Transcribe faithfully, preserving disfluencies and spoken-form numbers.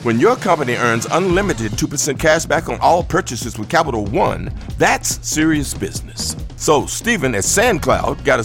When your company earns unlimited two percent cash back on all purchases with Capital One, that's serious business. So Stephen at SandCloud got a